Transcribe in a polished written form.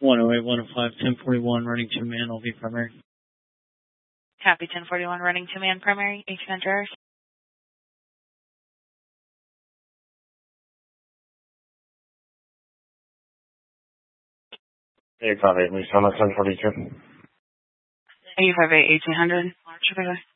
108, 105, 1041, running 2-man, I'll be primary. Copy, 1041, running 2-man primary, 1800 hours. Hey, copy. We saw 1042. 858, 1800.